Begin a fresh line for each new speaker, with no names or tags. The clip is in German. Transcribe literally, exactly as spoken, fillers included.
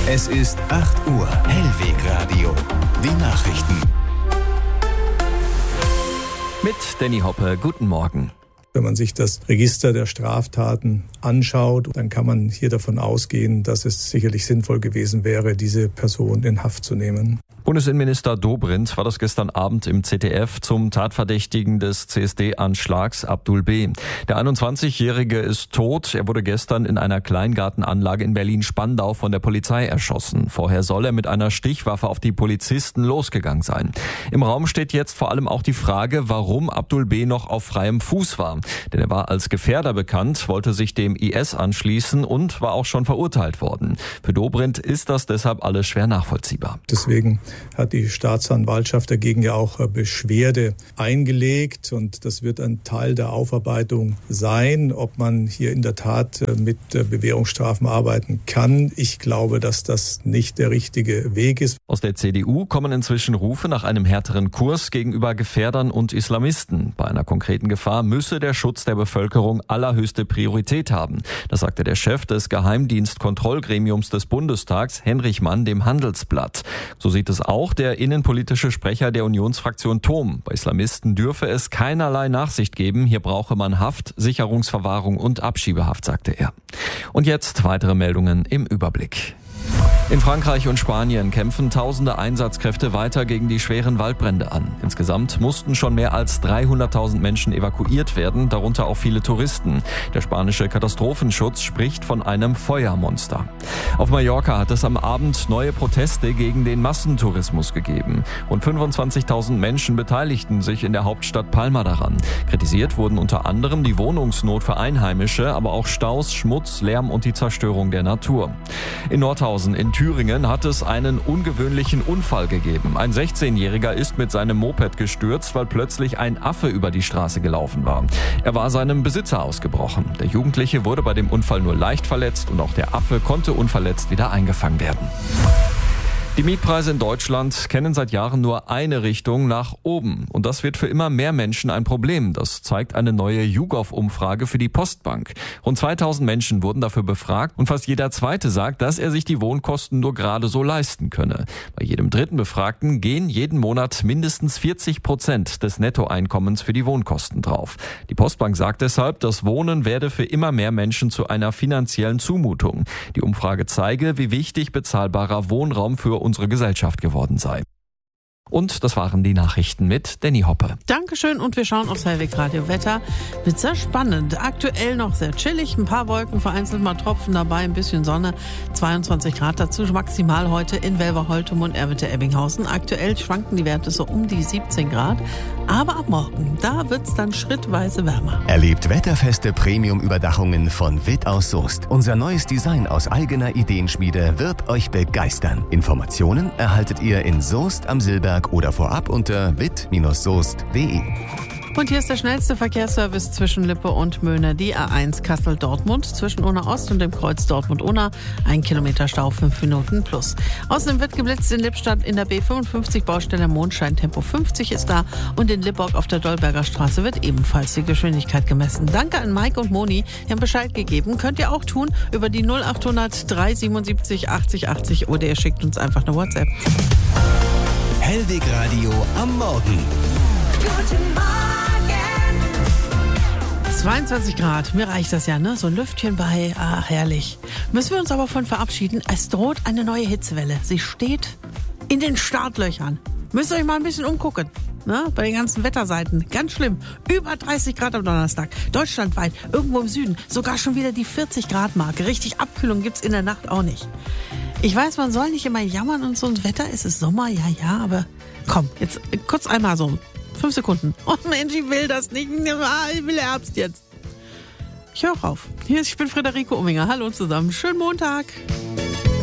Es ist acht Uhr. Hellwegradio. Die Nachrichten.
Mit Danny Hoppe, guten Morgen.
Wenn man sich das Register der Straftaten anschaut, dann kann man hier davon ausgehen, dass es sicherlich sinnvoll gewesen wäre, diese Person in Haft zu nehmen.
Bundesinnenminister Dobrindt war das gestern Abend im Z D F zum Tatverdächtigen des C S D-Anschlags Abdul B. Der einundzwanzigjährige ist tot. Er wurde gestern in einer Kleingartenanlage in Berlin-Spandau von der Polizei erschossen. Vorher soll er mit einer Stichwaffe auf die Polizisten losgegangen sein. Im Raum steht jetzt vor allem auch die Frage, warum Abdul B. noch auf freiem Fuß war. Denn er war als Gefährder bekannt, wollte sich dem I S anschließen und war auch schon verurteilt worden. Für Dobrindt ist das deshalb alles schwer nachvollziehbar.
Deswegen hat die Staatsanwaltschaft dagegen ja auch Beschwerde eingelegt und das wird ein Teil der Aufarbeitung sein, ob man hier in der Tat mit Bewährungsstrafen arbeiten kann. Ich glaube, dass das nicht der richtige Weg ist.
Aus der C D U kommen inzwischen Rufe nach einem härteren Kurs gegenüber Gefährdern und Islamisten. Bei einer konkreten Gefahr müsse der Schutz der Bevölkerung allerhöchste Priorität haben. Das sagte der Chef des Geheimdienstkontrollgremiums des Bundestags, Henrich Mann, dem Handelsblatt. So sieht es auch der innenpolitische Sprecher der Unionsfraktion Thom. Bei Islamisten dürfe es keinerlei Nachsicht geben. Hier brauche man Haft, Sicherungsverwahrung und Abschiebehaft, sagte er. Und jetzt weitere Meldungen im Überblick. In Frankreich und Spanien kämpfen tausende Einsatzkräfte weiter gegen die schweren Waldbrände an. Insgesamt mussten schon mehr als dreihunderttausend Menschen evakuiert werden, darunter auch viele Touristen. Der spanische Katastrophenschutz spricht von einem Feuermonster. Auf Mallorca hat es am Abend neue Proteste gegen den Massentourismus gegeben. Rund fünfundzwanzigtausend Menschen beteiligten sich in der Hauptstadt Palma daran. Kritisiert wurden unter anderem die Wohnungsnot für Einheimische, aber auch Staus, Schmutz, Lärm und die Zerstörung der Natur. In Nordhausen in Thüringen hat es einen ungewöhnlichen Unfall gegeben. Ein sechzehnjähriger ist mit seinem Moped gestürzt, weil plötzlich ein Affe über die Straße gelaufen war. Er war seinem Besitzer ausgebrochen. Der Jugendliche wurde bei dem Unfall nur leicht verletzt und auch der Affe konnte unverletzt wieder eingefangen werden. Die Mietpreise in Deutschland kennen seit Jahren nur eine Richtung, nach oben. Und das wird für immer mehr Menschen ein Problem. Das zeigt eine neue YouGov-Umfrage für die Postbank. Rund zweitausend Menschen wurden dafür befragt und fast jeder Zweite sagt, dass er sich die Wohnkosten nur gerade so leisten könne. Bei jedem dritten Befragten gehen jeden Monat mindestens vierzig Prozent des Nettoeinkommens für die Wohnkosten drauf. Die Postbank sagt deshalb, das Wohnen werde für immer mehr Menschen zu einer finanziellen Zumutung. Die Umfrage zeige, wie wichtig bezahlbarer Wohnraum für unsere Gesellschaft geworden sei. Und das waren die Nachrichten mit Danny Hoppe.
Dankeschön und wir schauen aufs Hellwegradio Wetter. Wird sehr spannend. Aktuell noch sehr chillig, ein paar Wolken, vereinzelt mal Tropfen dabei, ein bisschen Sonne, zweiundzwanzig Grad dazu, maximal heute in Welverholtum und Erwitte-Ebbinghausen. Aktuell schwanken die Werte so um die siebzehn Grad, aber ab morgen, da wird's dann schrittweise wärmer.
Erlebt wetterfeste Premium-Überdachungen von Witt aus Soest. Unser neues Design aus eigener Ideenschmiede wird euch begeistern. Informationen erhaltet ihr in Soest am Silberg oder vorab unter witt Bindestrich soest punkt de.
Und hier ist der schnellste Verkehrsservice zwischen Lippe und Möhne, die A eins Kassel-Dortmund, zwischen Unna Ost und dem Kreuz Dortmund-Unna, ein Kilometer Stau, fünf Minuten plus. Außerdem wird geblitzt in Lippstadt in der B fünfundfünfzig Baustelle Mondschein, Tempo fünfzig ist da und in Lippborg auf der Dolberger Straße wird ebenfalls die Geschwindigkeit gemessen. Danke an Mike und Moni, die haben Bescheid gegeben. Könnt ihr auch tun über die null achthundert drei siebenundsiebzig achtzig achtzig oder ihr schickt uns einfach eine WhatsApp.
Hellwegradio am Morgen.
Guten Morgen.
zweiundzwanzig Grad, mir reicht das ja, ne? So ein Lüftchen bei, ach herrlich. Müssen wir uns aber von verabschieden. Es droht eine neue Hitzewelle. Sie steht in den Startlöchern. Müsst ihr euch mal ein bisschen umgucken, ne? Bei den ganzen Wetterseiten. Ganz schlimm. Über dreißig Grad am Donnerstag. Deutschlandweit, irgendwo im Süden. Sogar schon wieder die vierzig Grad Marke. Richtig Abkühlung gibt's in der Nacht auch nicht. Ich weiß, man soll nicht immer jammern und so ein Wetter. Es ist Sommer, ja, ja, aber komm, jetzt kurz einmal so. Fünf Sekunden. Oh Mensch, ich will das nicht. Ich will Herbst jetzt. Ich höre auf. Hier ist, ich bin Friederike Umminger. Hallo zusammen. Schönen Montag.